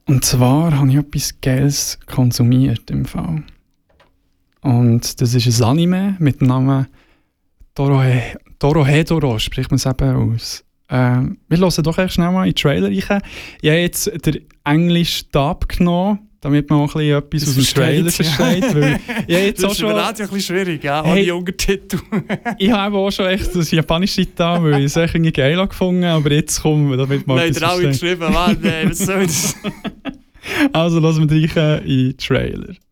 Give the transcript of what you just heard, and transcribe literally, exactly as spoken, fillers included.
Und zwar habe ich etwas Geiles konsumiert im Fall. Und das ist ein Anime mit dem Namen Dorohe- Dorohedoro, spricht man es eben aus. Ähm, wir hören doch echt schnell mal in den Trailer rein. Ich habe jetzt den englischen Dub genommen, damit man auch ein bisschen etwas Das aus dem Trailer versteht, versteht. Weil ich habe jetzt Das auch ist schon, überhaupt ja ein bisschen schwierig, ja? Hey. Alle Untertitel. ich habe auch schon echt das japanische da, weil ich es echt irgendwie geil gefunden habe, aber jetzt kommen wir, damit man Nein, etwas der alle versteht. geschrieben, Mann, ey, was soll das? Also lassen wir rein in den Trailer.